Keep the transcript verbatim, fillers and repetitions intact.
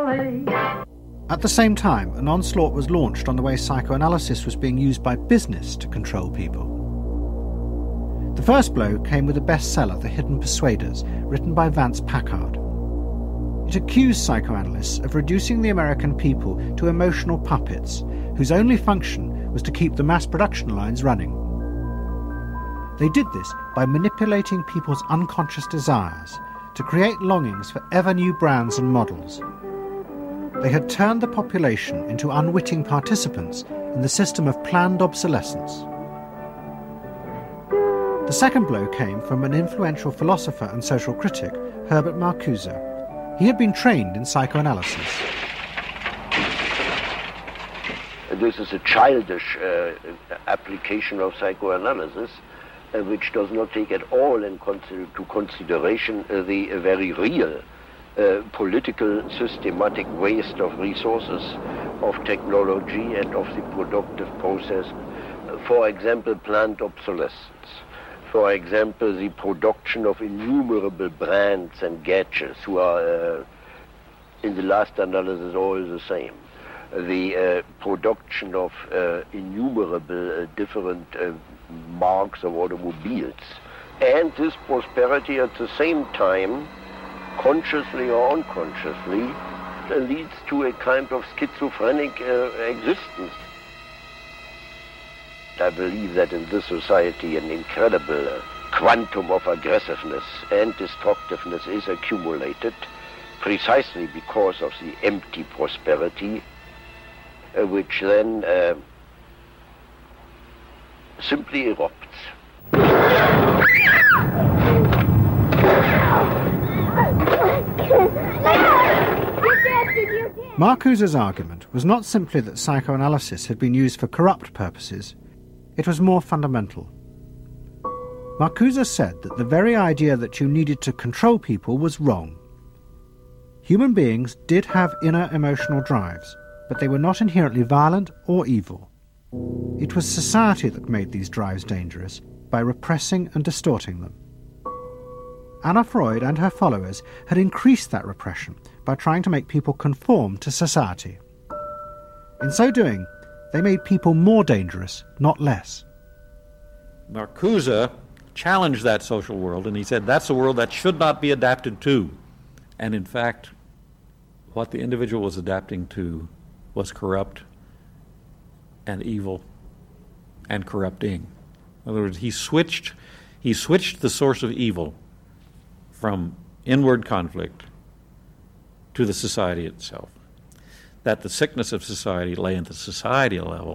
Valley. At the same time, an onslaught was launched on the way psychoanalysis was being used by business to control people. The first blow came with a bestseller, The Hidden Persuaders, written by Vance Packard. It accused psychoanalysts of reducing the American people to emotional puppets, whose only function was to keep the mass production lines running. They did this by manipulating people's unconscious desires to create longings for ever new brands and models. They had turned the population into unwitting participants in the system of planned obsolescence. The second blow came from an influential philosopher and social critic, Herbert Marcuse. He had been trained in psychoanalysis. This is a childish uh, application of psychoanalysis, uh, which does not take at all into consideration uh, the uh, very real uh, political systematic waste of resources, of technology, and of the productive process. Uh, for example, planned obsolescence. For example, the production of innumerable brands and gadgets who are, uh, in the last analysis, all the same. The uh, production of uh, innumerable uh, different uh, marks of automobiles. And this prosperity at the same time, consciously or unconsciously, uh, leads to a kind of schizophrenic uh, existence. I believe that in this society an incredible uh, quantum of aggressiveness and destructiveness is accumulated precisely because of the empty prosperity, uh, which then uh, simply erupts. Marcuse's argument was not simply that psychoanalysis had been used for corrupt purposes. It was more fundamental. Marcuse said that the very idea that you needed to control people was wrong. Human beings did have inner emotional drives, but they were not inherently violent or evil. It was society that made these drives dangerous by repressing and distorting them. Anna Freud and her followers had increased that repression by trying to make people conform to society. In so doing, they made people more dangerous, not less. Marcuse challenged that social world, and he said that's a world that should not be adapted to. And in fact, what the individual was adapting to was corrupt and evil and corrupting. In other words, he switched, he switched the source of evil from inward conflict to the society itself. That the sickness of society lay at the society level